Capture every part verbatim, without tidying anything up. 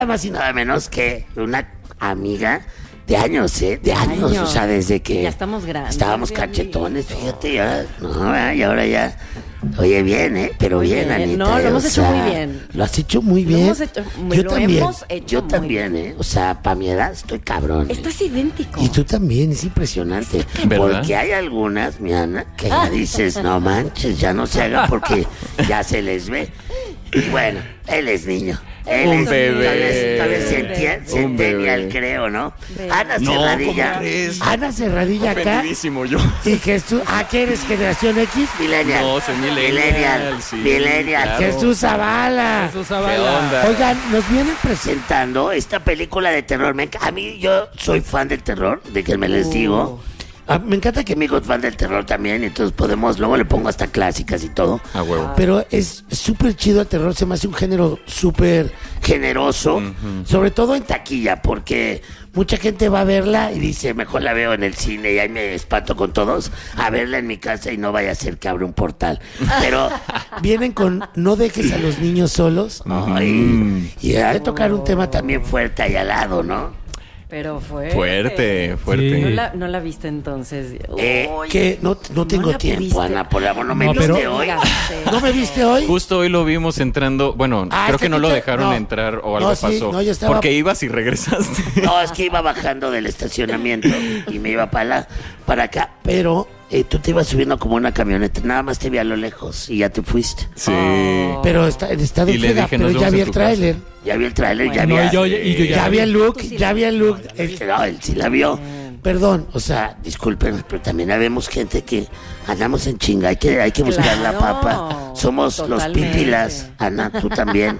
más y nada menos que una amiga de años, ¿eh? De años, años. O sea, desde que... Ya estamos grandes. Estábamos cachetones, fíjate, ya. No, y ahora ya... Oye, bien, ¿eh? Pero muy bien, bien, Anita. No, lo hemos hecho sea, muy bien. Lo has hecho muy bien. Lo hemos hecho, yo lo también. Hemos hecho yo muy también, bien. ¿eh? O sea, para mi edad estoy cabrón. Estás ¿eh? idéntico. Y tú también, es impresionante. ¿Verdad? Porque hay algunas, mi Ana, que ya dices, no manches, ya no se haga porque ya se les ve. Y bueno, él es niño. Él un es, bebé. Tal vez centennial, creo, ¿no? Bebé. Ana No, Cerradilla. ¿cómo crees? Ana Cerradilla acá. Ofendidísimo yo. Y Jesús, ¿ah, qué eres? ¿Generación X? Millennial. No, soy millennial. Millennial. Sí, Millennial. claro. Jesús Zavala. Jesús ¿Qué Zavala. onda? Oigan, nos vienen presentando esta película de terror. Me enc- a mí, yo soy fan del terror, de que me les Oh. digo. Ah, me encanta que mi hijo es fan del terror también, entonces podemos, luego le pongo hasta clásicas y todo. A huevo. Pero es súper chido el terror, se me hace un género súper generoso, Ujú. sobre todo en taquilla, porque mucha gente va a verla y dice, mejor la veo en el cine y ahí me espanto con todos, a verla en mi casa y no vaya a ser que abra un portal. Pero vienen con no dejes a los niños solos. Ay, y ha de tocar un tema también fuerte ahí al lado, ¿no? Pero fue... Fuerte, fuerte. Sí. ¿No la, no la viste entonces? Eh, Uy, que no, no tengo la tiempo, pudiste. Ana, por amor, no me No, viste pero- hoy. Fíjate. ¿No me viste hoy? Justo hoy lo vimos entrando. Bueno, Ah, creo es que que no tú lo te- dejaron no. entrar o algo No, sí, pasó. no, yo estaba- Porque ibas y regresaste. No, es que iba bajando del estacionamiento y me iba para la, para acá, pero eh, tú te ibas subiendo como una camioneta, nada más te vi a lo lejos y ya te fuiste. Sí. Oh. Pero está, en estado Y le frega, dije, pero nos ya vemos vi en el tu tráiler, ya vi el tráiler, ya Bueno. vi, No, a- y yo- y yo ya ya la vi vi. el look, Tú sí ya la vi el viste. look, el, no, él sí la vio. Bien. Perdón, o sea, discúlpenme, pero también habemos gente que andamos en chinga, hay que, hay que buscar la Claro, papa. Somos totalmente. los pipilas, Ana, tú también,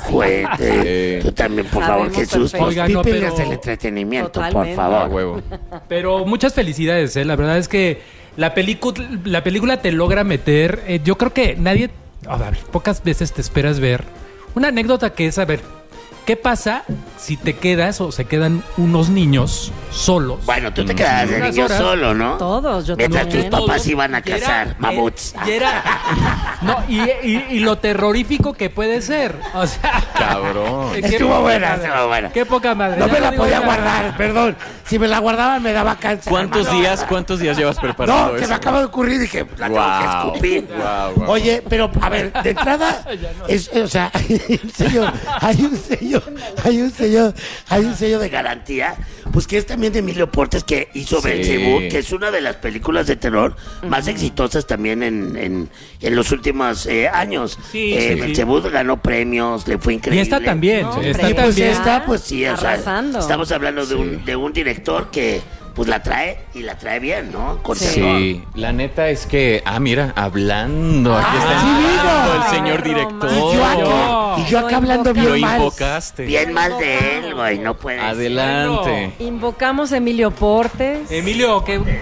Fuerte, Sí. tú también, por Sabemos favor, Jesús, perfecto. los Oiga, no, pipilas pero- del entretenimiento, Totalmente. por A favor. huevo. Pero muchas felicidades, ¿eh? La verdad es que la, pelicu- la película te logra meter. eh, yo creo que nadie. A ver, pocas veces te esperas ver una anécdota que es: a ver, ¿qué pasa si te quedas o se quedan unos niños solos? Bueno, tú te quedabas de Unas niño horas. solo, ¿no? Todos, yo Mientras también. tus papás Todos. iban a Y era- cazar eh, mamuts. Y era. No, y, y- y lo terrorífico que puede ser. O sea. Cabrón. qué Estuvo poca buena, madre. estuvo buena. Qué poca madre. No Ya me la digo podía ya. guardar, perdón. Si me la guardaban me daba cáncer. ¿Cuántos hermano. días, cuántos días llevas preparando No, que eso? me acaba de ocurrir y dije, la tengo Guau, que escupir. guau, guau. Oye, pero a ver, de entrada, es, o sea, hay un sello, hay un sello, hay un sello, hay un sello de garantía, pues que es también de Emilio Portes, que hizo Sí. Belcebú, que es una de las películas de terror más exitosas también en, en, en los últimos eh, años. Sí, eh, sí, sí. Belcebú ganó premios, le fue Y increíble. esta también. No, esta hombre, Y pues también. esta, pues sí, o sea, Arrasando. estamos hablando de, un, de un director que pues la trae y la trae bien, ¿no? Con terror. Sí, la neta es que, ah, mira, hablando, aquí Ah, está sí, entrando digo. el señor Ay, director. Y yo acá, No. y yo acá Lo hablando invocamos. Lo bien mal. invocaste. Bien mal de él, güey, no puede ser. Adelante. Invocamos a Emilio Portes. Emilio, que, que-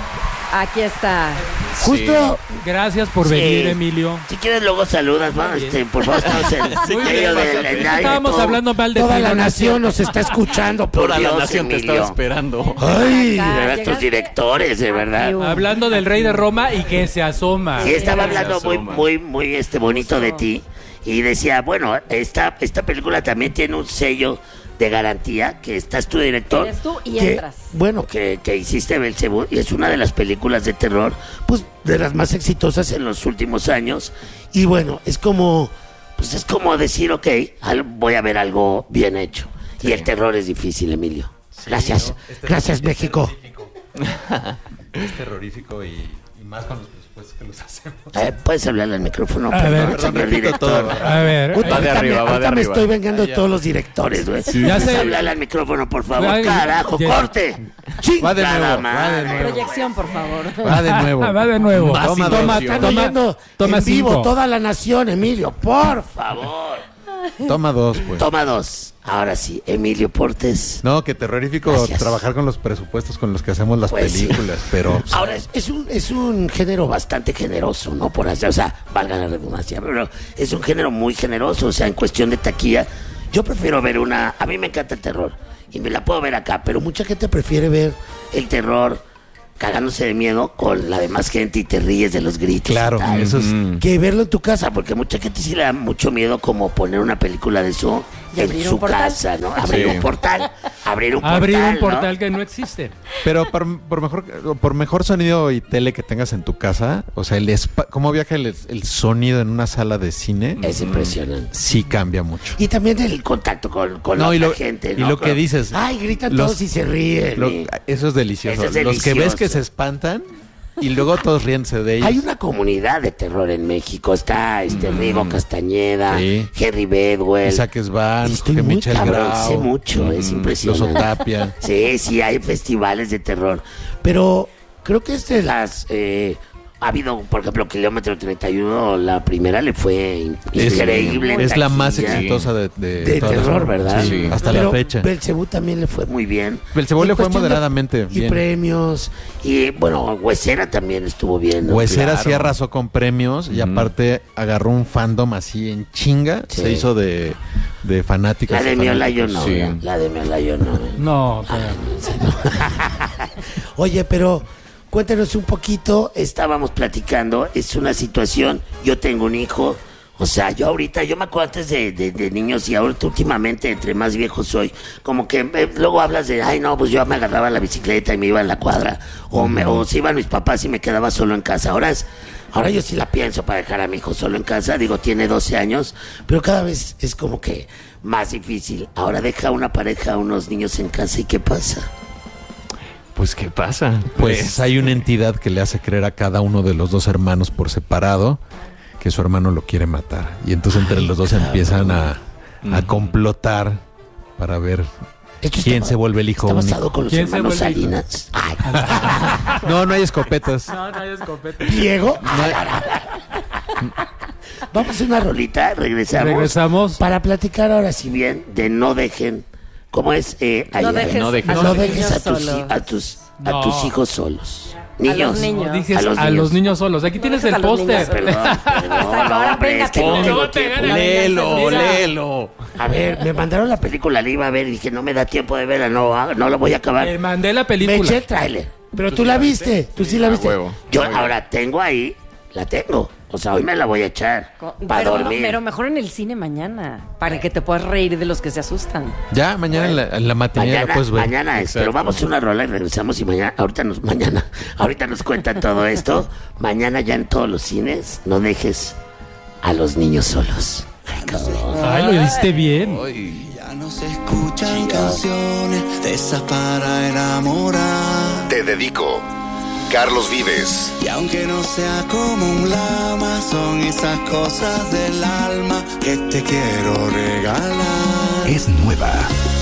Aquí está. Justo, gracias por Sí. venir, Emilio. si quieres luego saludas, ¿no? Este, por favor, estamos en Muy medio bien, del es que del aire, estábamos todo- hablando mal de Toda ti, la ¿no? nación nos está escuchando, por Toda Dios, la nación te Emilio. estaba esperando. Ay, Acá, de verdad, estos llegaste directores, de verdad. aquí, Hablando del rey de Roma y que se asoma. Sí, estaba Se hablando muy, asoma. muy, muy este bonito de ti. Y decía, bueno, esta, esta película también tiene un sello de garantía, que estás tu director. Eres tú y que, entras. Bueno, que, que hiciste Belcebú, y es una de las películas de terror, pues, de las más exitosas en los últimos años. Y bueno, es como, pues es como decir, ok, al- voy a ver algo bien hecho. Y el terror es difícil, Emilio. Gracias, ¿no? Este- gracias, es México. terrorífico. Es terrorífico y, y más con los presupuestos que los hacemos. Eh, Puedes hablarle al micrófono, A perdón, ver. señor Perdón, repito director. todo. A ver, Puta, Va de ahorita arriba, me, va de ahorita me arriba. estoy vengando Ah, de ya. todos los directores, güey. Ya sé. Háblale al micrófono, por favor. Ay, Carajo, ya. corte. Va de Chingada nuevo, va de madre. nuevo. Proyección, por favor. Va de nuevo. va de nuevo. Más Toma, toma, situación. están Toma- oyendo toma en vivo cinco. toda la nación, Emilio, por favor. Toma dos, pues. Toma dos. Ahora sí, Emilio Portes. No, que terrorífico Gracias. trabajar con los presupuestos con los que hacemos las Pues sí. películas, pero Ahora, es, es un, es un género bastante generoso, ¿no? Por hacer, o sea, valga la redundancia, pero es un género muy generoso, o sea, en cuestión de taquilla. Yo prefiero ver una... A mí me encanta el terror, y me la puedo ver acá, pero mucha gente prefiere ver el terror cagándose de miedo con la demás gente y te ríes de los gritos. y claro, tal. eso es... Mm. Que verlo en tu casa, porque mucha gente sí le da mucho miedo como poner una película de eso Y en abrir su un portal. casa, ¿no? Abrir Sí. un portal, abrir un portal, Abrir un ¿no? portal que no existe. Pero por, por mejor por mejor sonido y tele que tengas en tu casa, o sea, el espa- cómo viaja el, el sonido en una sala de cine, Es impresionante. sí cambia mucho. Y también el contacto con, con No, la y otra lo- gente, y ¿no? lo que Con- dices, Ay, gritan los- todos y se ríen. Lo- y- eso es delicioso. Eso es Los que ves delicioso. que se espantan y luego todos ríense de ellos. Hay una comunidad de terror en México. Está este Rigo Castañeda, Sí. Henry Bedwell. Isaac Svan, Estoy que muy Michelle cabrón, Grau, sé mucho, es Los impresionante. Otapia. Sí, sí, hay festivales de terror. Pero creo que es de las... eh, ha habido, por ejemplo, Kilómetro treinta y uno, la primera le fue in- Es, increíble. en es la más taquilla. exitosa de, de, De todas las- terror, ¿verdad? Sí, hasta Pero la fecha. Belcebú también le fue muy bien. Belcebú En le fue cuestión de- moderadamente Y bien. premios. Y bueno, Huesera también estuvo bien, ¿no? Huesera Claro. sí arrasó con premios y aparte agarró un fandom así en chinga. Sí. Se hizo de, de fanáticos. La de y Miola yo fanáticos. no. Sí. ¿verdad? La de Miola yo no. ¿eh? No, o sea, Oye, pero cuéntanos un poquito. Estábamos platicando. Es una situación. Yo tengo un hijo. O sea, yo ahorita, yo me acuerdo antes de, de, de niños y ahorita últimamente, entre más viejo soy, como que eh, luego hablas de, ay no, pues yo me agarraba la bicicleta y me iba en la cuadra, o, me, o se iban mis papás y me quedaba solo en casa. Ahora es, ahora yo sí la pienso para dejar a mi hijo solo en casa, digo, tiene doce años, pero cada vez es como que más difícil. Ahora deja una pareja, unos niños en casa y ¿qué pasa? Pues, ¿qué pasa? Pues hay una entidad que le hace creer a cada uno de los dos hermanos por separado que su hermano lo quiere matar. Y entonces entre los dos empiezan a, a complotar para ver Esto quién está- se vuelve el hijo Está único. basado con los ¿Quién se hermanos vuelve el hijo? Salinas. Ay. No, no hay escopetas. no, no hay escopeta. Diego. Vamos a hacer una rolita, regresamos. Regresamos. Para platicar ahora sí bien de no dejen, ¿cómo es? Eh, No allá? dejes, no dejes- a No los dejes niños a tus, solos. hi- a tus, a No. tus hijos solos. A los Niños. niños. No dijes A a los los, niños. niños solos. Aquí tienes dejes a el los niños póster. Perdón, perdón, Ahora hombre, venga, es que que no no tengo te tiempo. gana. Léelo, Mira. léelo. A ver, me mandaron la película, la iba a ver y dije, no me da tiempo de verla, no, ah, no la voy a acabar. Te mandé la Me película. eché el tráiler. Pero tú la viste, tú sí la Ah, viste. huevo. Yo Muy bien. ahora tengo ahí, la tengo. O sea, hoy me la voy a echar Co- para pero, dormir. pero mejor en el cine mañana, para que te puedas reír de los que se asustan. Ya, mañana en la, en la matinera la Mañana, puedes ver. mañana es, pero Exacto. vamos a una rola y regresamos y mañana, ahorita nos, mañana, ahorita nos cuentan todo esto. Mañana ya en todos los cines, no dejes a los niños solos. Ay, cabrón. Ay, lo hiciste bien. Ya no se escuchan canciones de esas para enamorar. Te dedico. Carlos Vives. Y aunque no sea como un lama, son esas cosas del alma que te quiero regalar. Es nueva.